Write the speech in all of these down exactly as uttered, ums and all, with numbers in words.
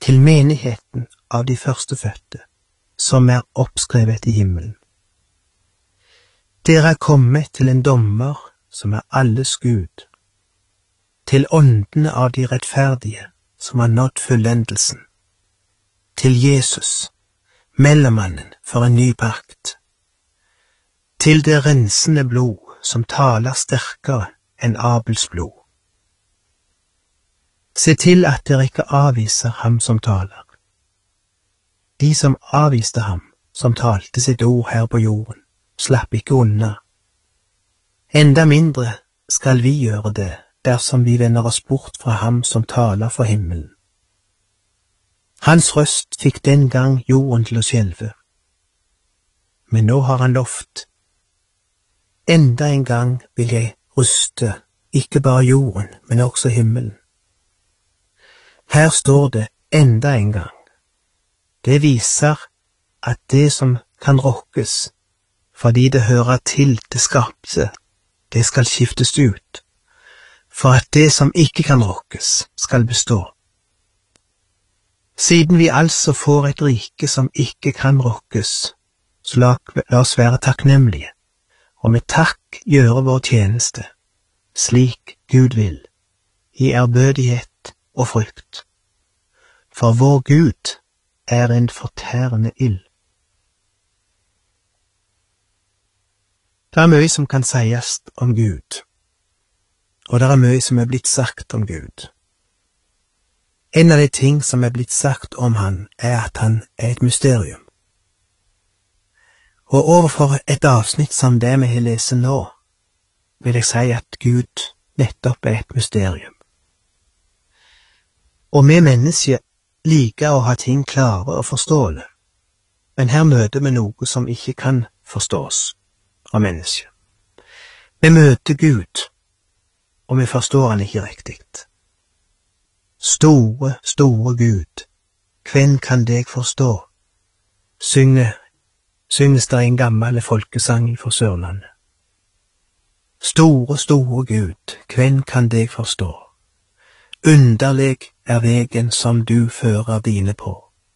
til menigheten av de førstefødte, som er oppskrevet i himmelen. Dere er kommet til en dommer som er alles Gud, til åndene av de rettferdige som har nådd fullendelsen, til Jesus, mellommannen for en ny pakt, til det rensende blod som taler sterkere enn Abels blod. Se til at dere ikke avviser ham som taler. De som avviste ham, som talte sitt ord her på jorden, slapp ikke unna. Enda mindre skal vi gjøre det, dersom vi vender oss bort fra ham som taler for himmelen. Hans røst fikk den gang jorden til å skjelve. Men nå har han lovt. Enda en gang vil jeg ruste, ikke bare jorden, men også himmelen. Her står det enda en gang. Det viser at det som kan rokkes, fordi det hører til det skapte, det skal skiftes ut, for at det som ikke kan rokkes, skal bestå. Siden vi altså får et rike som ikke kan rokkes, så la, la oss være takknemlige, og med takk gjøre vår tjeneste, slik Gud vil, i ærbødighet og frykt. For vår Gud er en fortærende ild. Det er mye som kan sies om Gud, og det er mye som er blitt sagt om Gud. En av de ting som er blitt sagt om han er at han er et mysterium. Og overfor et avsnitt som det vi har lest nå, vil jeg si at Gud nettopp er et mysterium. Og vi mennesker liker å ha ting klare og forståelige, men her møter vi noe som ikke kan forstås av mennesker. Vi møter Gud, og vi forstår han ikke riktig. Store, store Gud, hvem kan deg forstå? Synge, synges der en gammel folkesang fra Sørlandet. Store, store Gud, hvem kan deg forstå? Underlig er vegen som du fører dine på.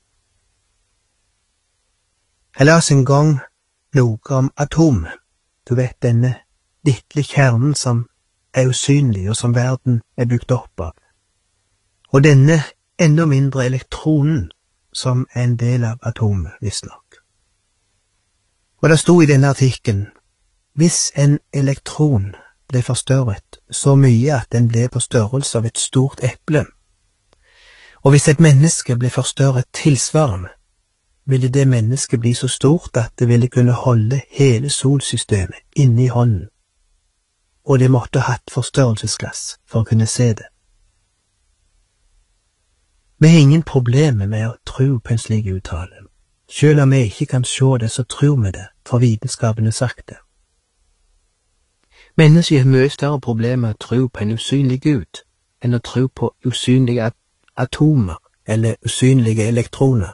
Jeg las en gang noe om atomet. Du vet, denne lille kjernen som er usynlig og som verden er bygd opp av. Og denne enda mindre elektronen som er en del av atomet, visstnok. Og det stod i denne artikkelen, hvis en elektron ble forstørret så mye at den ble på størrelse av et stort eple, og hvis et menneske ble forstørret tilsvarende, ville det mennesket bli så stort at det ville kunne holde hele solsystemet inne i hånden, og det måtte ha hatt forstørrelsesglass for å kunne se det. Vi har ingen problemer med å tro på en slik uttale. Selv om vi ikke kan se det, så tror vi det, for vitenskapen har sagt det. Mennesker har mye større problemer med å tro på en usynlig Gud enn å tro på usynlige at atomer eller usynlige elektroner.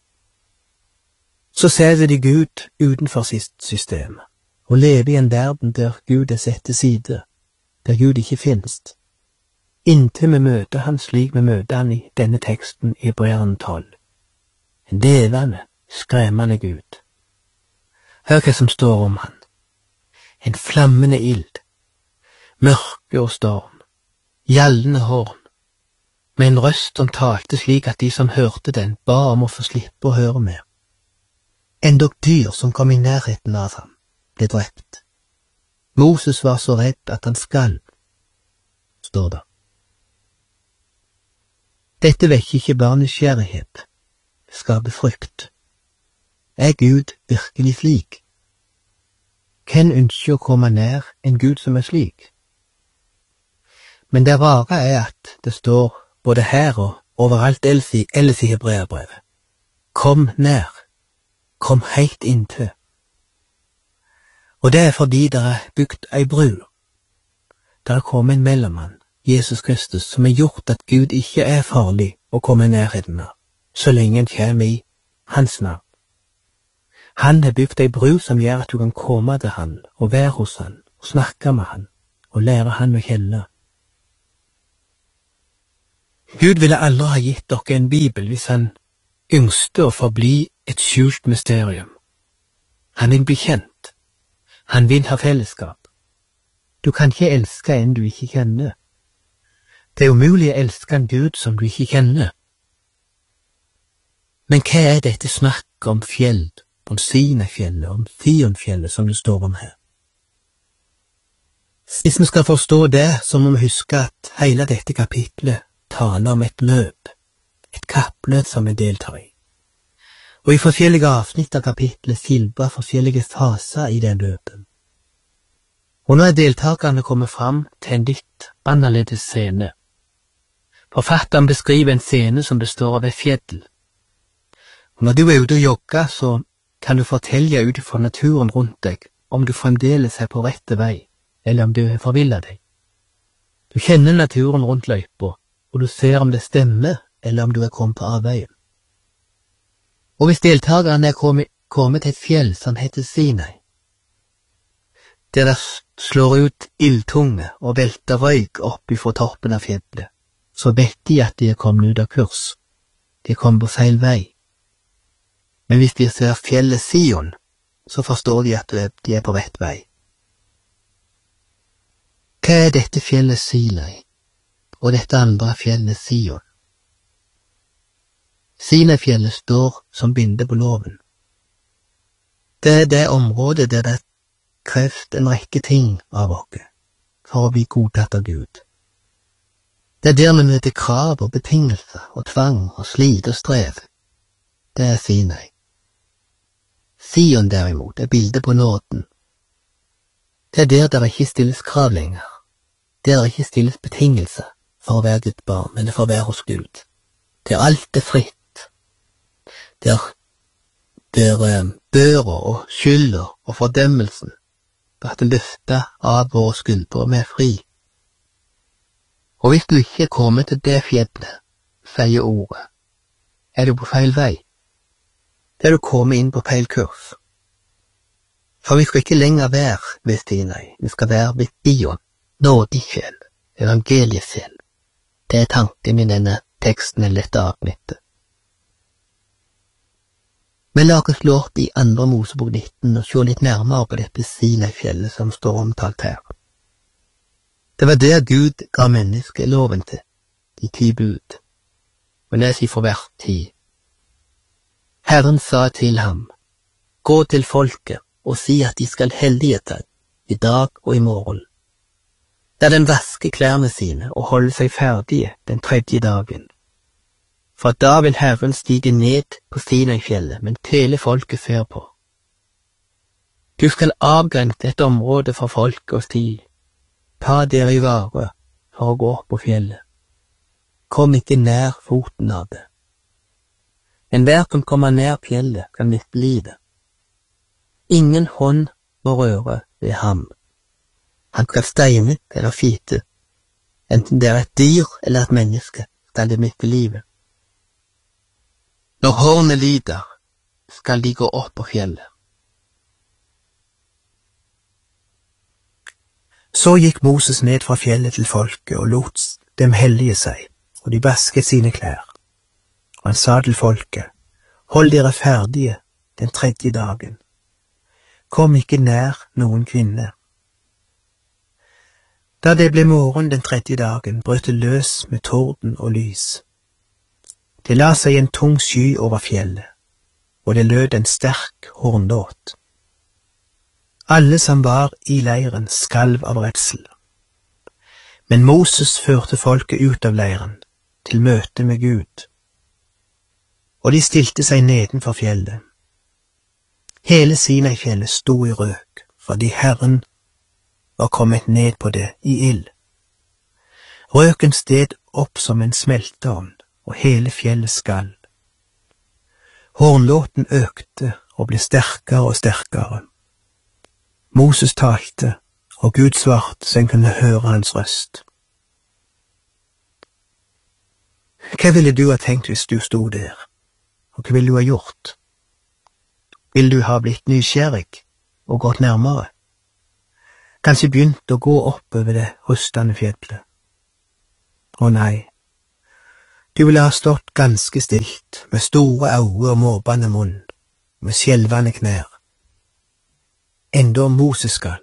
Så setter de Gud utenfor sitt system og lever i en verden der Gud er satt til side, der Gud ikke finnes, inntil vi møter han slik vi møter han i denne teksten i Hebreerne tolv. En levende, skremmende Gud. Hør hva som står om han. En flammende ild, mørke og storm, gjallende horn, med en røst som talte slik at de som hørte den ba om å få slippe å høre mer. Endog dyr som kom i nærheten av ham, ble drept. Moses var så redd at han skalv, står det. Dette vekker ikke bare nysgjerrighet, det skaper frykt. Er Gud virkelig slik? Hvem ønsker å komme nær en Gud som er slik? Men det rare er at det står både her og overalt ellers i, ellers i Hebreerbrevet. Kom nær, kom helt inntil. Og det er fordi det er bygd ei bru. Det er kommet en mellommann, Jesus Kristus, som har gjort at Gud ikke er farlig å komme i nærheten av, så lenge en kommer i hans navn. Han har bygd ei bru som gjør at du kan komme til han, og være hos han, og snakke med han, og lære han å kjenne. Gud ville aldri ha gitt dere en bibel hvis han yngste å forbli et skjult mysterium. Han vil bli kjent. Han vil ha fellesskap. Du kan ikke elske en du ikke kjenner. Det er umulig å elske en Gud som du ikke kjenner. Men hva er dette snakk om fjell, om Sinai-fjellet, om Sion-fjellet som det står om her? Hvis vi skal forstå det, så må vi huske at hele dette kapitlet taler om et løp, et kappløp som vi deltar i. Og i forskjellige avsnitt av kapitlet skildrer forskjellige faser i den løpen. Og nå er deltakerne kommet fram til en litt annerledes scene. Forfatteren beskriver en scene som består av et fjell. Og når du er ute og jogger, så kan du fortelle ut fra naturen rundt deg om du fremdeles er på rette vei, eller om du er forvillet deg. Du kjenner naturen rundt løypa, og du ser om det stemmer, eller om du er kommet på avveien. Og hvis deltakerne er kommet, kommet til et fjell som heter Sinai, der det slår ut ildtunge og velter røyk opp ifra toppen av fjellet, så vet de at de er kommet ut av kurs. De er kommet på feil vei. Men hvis de ser fjellet Sion, så forstår de at de er på rett vei. Hva er dette fjellet Sinai, og dette andre fjellet Sion? Sinai-fjellet står som bilde på loven. Det er det området der det kreves en rekke ting av oss for å bli godtatt av Gud. Det er der vi møter krav og betingelser og tvang og slit og strev. Det er Sinai. Sion derimot er bildet på nåden. Det er der det ikke stilles krav lenger. Der det ikke stilles betingelser for å være Guds barn, eller for å være hos Gud. Der alt er fritt. Der, der eh, børa og skylda og fordømmelsen blir løftet av våre skuldre, og vi er fri. Og hvis du ikke er kommet til det fjellet, sier ordet, er du på feil vei. Det er du kommet inn på feil kurs. For vi skal ikke lenger være ved Sinai, vi skal være ved Sion, nådefjell, evangeliefjell. Det er tanken i denne teksten eller dette avsnittet. Men la oss slå opp i andre Mosebok nitten og se litt nærmere på dette Sinai-fjellet som står omtalt her. Det var der Gud ga mennesket loven til, de ti bud, og les ifra vers ti. Herren sa til ham, gå til folket og si at de skal hellige deg i dag og i morgen. La dem vaske klærne sine og holde seg ferdige den tredje dagen. For da vil Herren stige ned på Sinai-fjellet, men hele folket ser på. Du skal avgrense et område for folket og si, ta dere i vare for å gå opp på fjellet. Kom ikke nær foten av det. Enhver som kommer nær fjellet kan miste livet. Ingen hånd må røre ved ham. Han skal steine eller fite. Enten det er et dyr eller et menneske, skal det miste livet. Når hornet lider, skal de gå opp på fjellet. Så gikk Moses ned fra fjellet til folket og lot dem hellige seg, og de vasket sine klær. Og han sa til folket, hold dere ferdige den tredje dagen. Kom ikke nær noen kvinne. Da det ble morgen den tredje dagen, brøt det løs med torden og lys. Det la seg en tung sky over fjellet, og det lød en sterk hornlåt. Alle som var i leiren skalv av redsel. Men Moses førte folket ut av leiren, til møte med Gud. Og de stilte seg nedenfor fjellet. Hele Sinai-fjellet sto i røk, fordi Herren var kommet ned på det i ild. Røken steg opp som en smelteovn, og hele fjellet skalv. Hornlåten økte og ble sterkere og sterkere. Moses talte, og Gud svarte så en kunne høre hans røst. Hva ville du ha tenkt hvis du stod der, og hva ville du ha gjort? Vil du ha blitt nysgjerrig og gått nærmere? Kanskje begynt å gå oppover det rustende fjellet? Å nei, Du ville ha stått ganske stilt, med store øyne og måpende munn, med skjelvende knær. Enda Moses skal.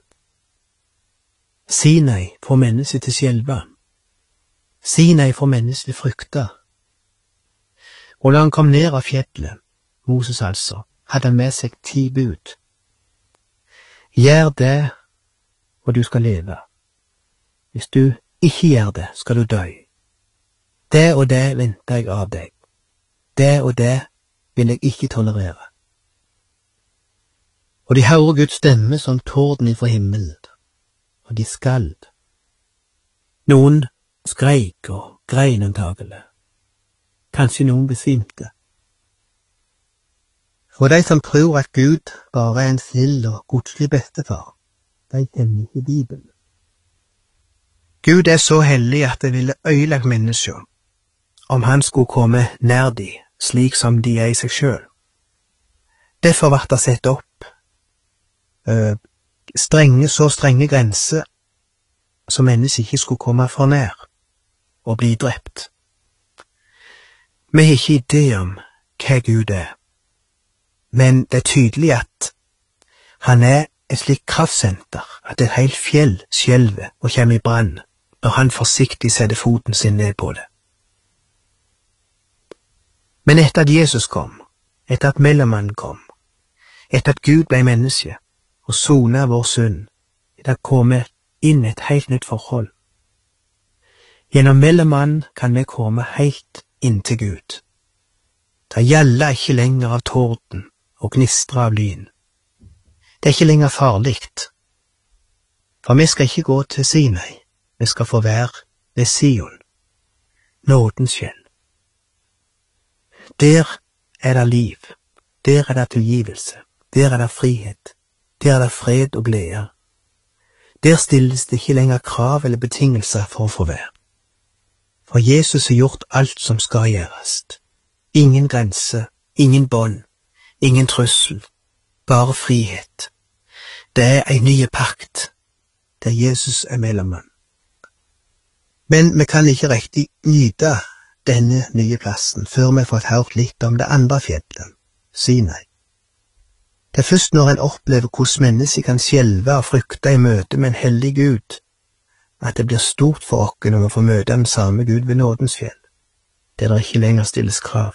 Sinai får mennesket til skjelva. Sinai får mennesket til frykta. Og da han kom ned av fjellet, Moses altså, hadde han med seg ti bud. Gjør det, og du skal leve. Hvis du ikke gjør det, skal du dø. Det og det venter jeg av deg. Det og det vil jeg ikke tolerere. Og de hører Guds stemme som torden ifra himmelen, og de skald. Noen skreik og grein antagelig. Kanskje noen besvimte. Og de som tror at Gud bare er en snill og godslig bestefar, de kjenner ikke Bibelen. Gud er så hellig at det ville ødelagt mennesker om han skulle komme nær de, slik som de er i seg selv. Derfor ble det sett opp øh, strenge, så strenge grenser som mennesker ikke skulle komme for nær og bli drept. Vi har ikke idé om hva Gud er, men det er tydelig at han er et slikt kraftsenter at et helt fjell skjelver og kommer i brann når han forsiktig setter foten sin ned på det. Men etter at Jesus kom, etter at mellommannen kom, etter at Gud ble menneske og sonet vår synd, er det kommet inn et helt nytt forhold. Gjennom mellommannen kan vi komme helt inn til Gud. Det gjelder ikke lenger av torden og gnistre av lyn. Det er ikke lenger farligt, for vi skal ikke gå til Sinai, vi skal få være ved Sion, nådens fjell. Der er det liv, der er det tilgivelse, der er det frihet, der er det fred og glede. Der stilles det ikke lenger krav eller betingelser for å få være. For Jesus har gjort alt som skal gjøres. Ingen grense, ingen bånd, ingen trussel, bare frihet. Det er en ny pakt, der Jesus er mellommann. Men vi kan ikke riktig nyte denne nye plassen før vi har fått hørt litt om det andre fjellet, Sinai. Det er først når en opplever hvordan mennesker kan skjelve og frykte i møte med en hellig Gud, at det blir stort for oss når vi får møte den samme Gud ved nådens fjell, der det ikke lenger stilles krav.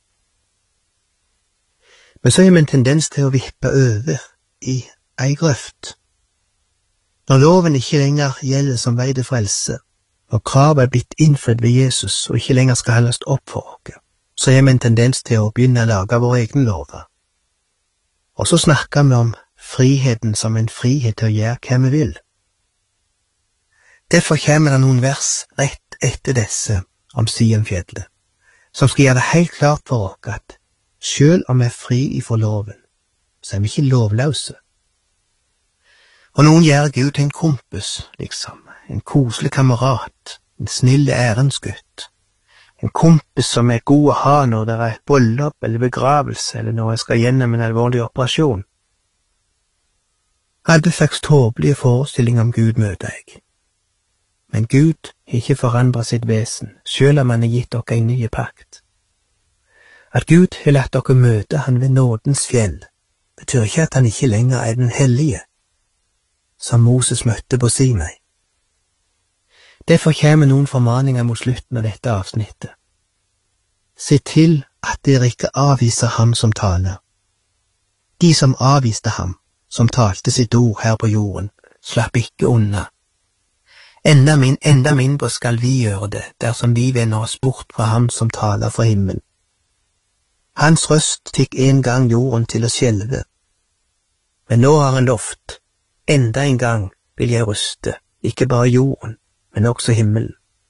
Men så har vi en tendens til å vippe over i ei grøft. Når loven ikke lenger gjelder som vei til frelse, og kravet er blitt innfridd ved Jesus og ikke lenger skal holdes opp for oss, så har vi en tendens til å begynne å lage våre egne lover. Og så snakker vi om friheten som en frihet til å gjøre hva vi vil. Derfor kommer det noen vers rett etter disse om Sionfjellet, som skal gjøre det helt klart for oss at selv om vi er fri ifra loven, så er vi ikke lovløse. Og noen gjør Gud til en kompis, liksom, en koselig kamerat, en snille ærensgutt, en kompis som er god å ha når det er et bryllup eller begravelse, eller når jeg skal gjennom en alvorlig operasjon. Alle slags tåpelige forestillinger om Gud møter jeg. Men Gud har ikke forandret sitt vesen, selv om han har gitt dere en ny pakt. At Gud har latt dere møte han ved nådens fjell, betyr ikke at han ikke lenger er den hellige, som Moses møtte på Sinai. Derfor kommer noen formaninger mot slutten av dette avsnittet. Se til at dere ikke avviser ham som taler. De som avviste ham, som talte sitt ord her på jorden, slapp ikke unna. Enda, min, enda mindre skal vi gjøre det, dersom vi vender oss bort fra ham som taler fra himmelen. Hans røst fikk en gang jorden til å skjelve, men nå har han lovt, enda en gang vil jeg ryste, ikke bare jorden, men også himmelen.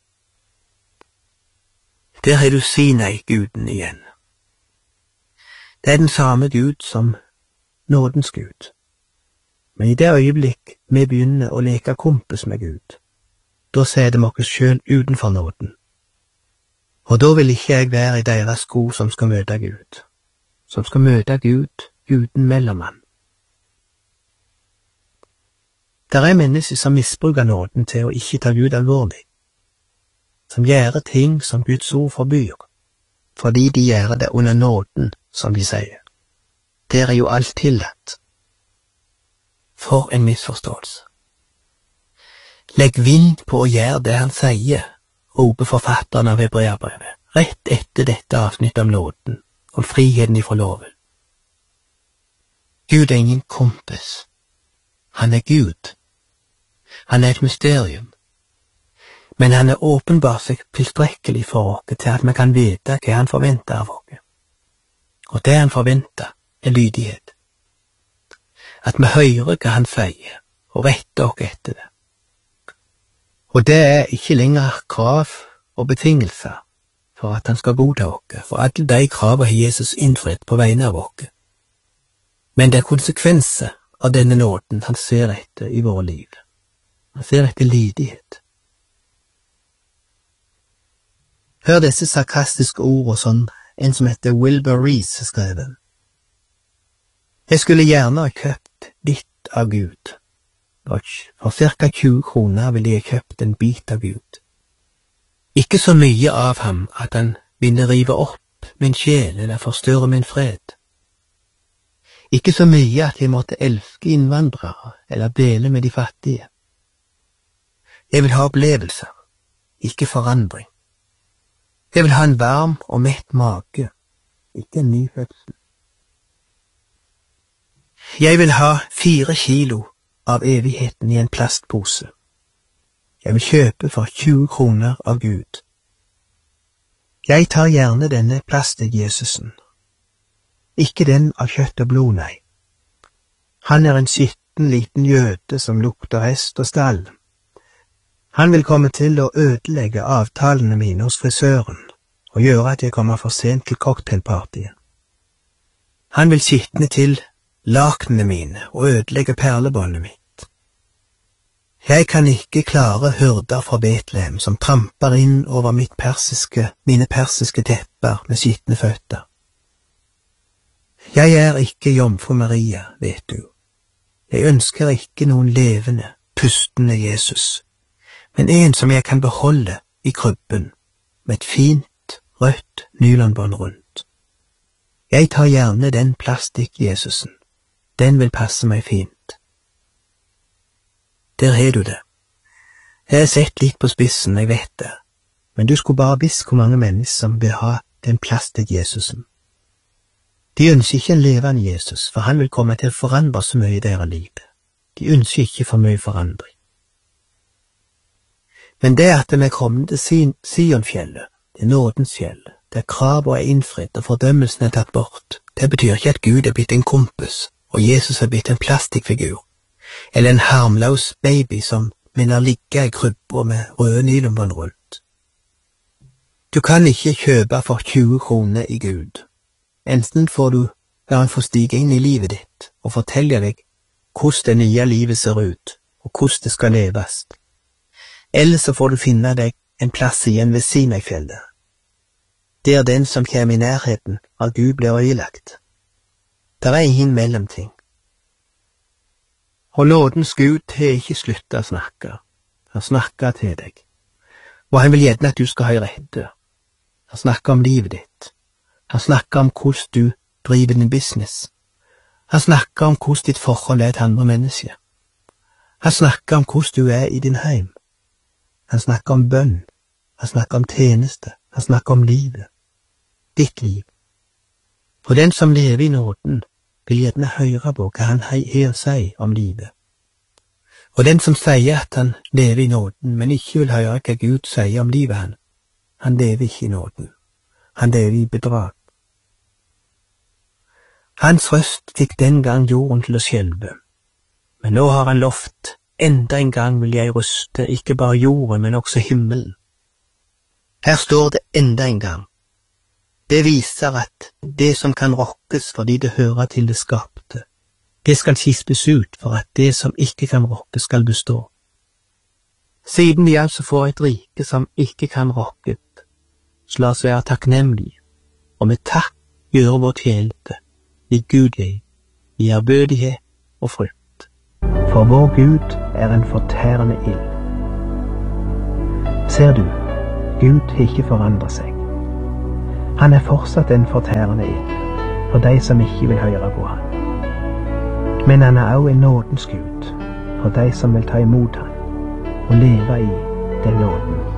Der har du Sinai-guden igjen. Det er den samme Gud som nådens Gud. Men i det øyeblikk vi begynner å leke kompis med Gud, da setter vi oss selv utenfor nåden. Og da vil ikke jeg være i deres sko som skal møte Gud, som skal møte Gud uten mellommann. Der er mennesker som misbruker nåden til å ikke ta Gud alvorlig, som gjør ting som Guds ord forbyr, fordi de gjør det under nåden, som de sier. Der er jo alt tillatt. For en misforståelse. Legg vind på å gjøre det han sier, roper forfatteren av Hebreabrevet, rett etter dette avsnittet om nåden, om friheten ifra loven. Gud er ingen kompis. Han er Gud. Han er et mysterium. Men han er åpenbart seg tilstrekkelig for oss til at vi kan vite hva han forventer av oss. Og det han forventer er lydighet. At vi hører hva han sier, og retter oss etter det. Og det er ikke lenger krav og betingelser for at han skal godta oss, for alle de kravene har Jesus innfridd på vegne av oss. Men det er konsekvenser av denne nåden han ser etter i våre liv. Han ser etter lydighet. Hør disse sarkastiske ordene som en som heter Wilbur Rees har skrevet. Jeg skulle gjerne ha kjøpt litt av Gud. For cirka tjue kroner ville jeg kjøpt en bit av Gud. Ikke så mye av ham at han ville rive opp min sjel eller forstyrre min fred. Ikke så mye at jeg måtte elske innvandrere eller dele med de fattige. Jeg vil ha opplevelser, ikke forandring. Jeg vil ha en varm og mett mage, ikke en ny fødsel. Jeg vil ha fire kilo av evigheten i en plastpose. Jeg vil kjøpe for tjue kroner av Gud. Jeg tar gjerne denne plastikk-Jesusen. Ikke den av kjøtt og blod, nei. Han er en skitten liten jøde som lukter hest og stall. Han vil komme til å ødelegge avtalene mine hos frisøren og gjøre at jeg kommer for sent til cocktailpartiet. Han vil skitne til lakenene mine og ødelegge perlebåndet mitt. Jeg kan ikke klare hyrder fra Betlehem som tramper inn over mitt persiske, mine persiske tepper med skitne føtter. Jeg er ikke jomfru Maria, vet du. Jeg ønsker ikke noen levende, pustende Jesus, men en som jeg kan beholde i krybben, med et fint, rødt nylonbånd rundt. Jeg tar gjerne den plastikk-Jesusen. Den vil passe meg fint. Der har du det. Jeg har sett litt på spissen, jeg vet det, men du skulle bare visst hvor mange mennesker som vil ha den plastikk-Jesusen. De ønsker ikke en levende Jesus, for han vil komme til å forandre så mye i deres liv. De ønsker ikke for mye forandring. Men det at vi er kommet til Sionfjellet, til nådensfjellet, der kravet er innfridd og fordømmelsen er tatt bort, det betyr ikke at Gud er blitt en kompis, og Jesus er blitt en plastikkfigur, eller en harmløs baby som minner ligge i krybba med røde nylonbånd rundt. Du kan ikke kjøpe for tjue kroner i Gud. Enten får du la han få stige inn i livet ditt og fortelle deg hvordan det nye livet ser ut, og hvordan det skal leves. Eller så får du finne deg en plass igjen ved Sinai-fjellet. Det er den som kommer i nærheten av Gud blir ødelagt. Det er ingen mellomting. Og nådens Gud har ikke sluttet å snakke. Han snakker til deg. Og han vil gjerne at du skal høre etter. Han snakker om livet ditt. Han snakker om hvordan du driver din business. Han snakker om hvordan ditt forhold er til andre mennesker. Han snakker om hvordan du er i din heim. Han snakker om bønn. Han snakker om tjeneste. Han snakker om livet. Ditt liv. For den som lever i nåden, vil gjerne høre på hva han har å si om livet. Og den som sier at han lever i nåden, men ikke vil høre hva Gud sier om livet han, han lever ikke i nåden. Han lever i bedrag. Hans røst fikk den gang jorden til å skjelve, men nå har han lovt, enda en gang vil jeg ryste ikke bare jorden, men også himmelen. Her står det enda en gang. Det viser at det som kan rokkes fordi det hører til det skapte, det skal kispes ut for at det som ikke kan rokkes skal bestå. Siden vi altså får et rike som ikke kan rokkes, så la oss være takknemlige, og med takk gjøre vår tjeneste i Gud i ærbødighet og frykt. For vår Gud er en fortærende ild. Ser du, Gud har ikke forandret seg. Han er fortsatt en fortærende ild for de som ikke vil høre på han. Men han er også en nådens Gud for de som vil ta imot han og leve i den nåden.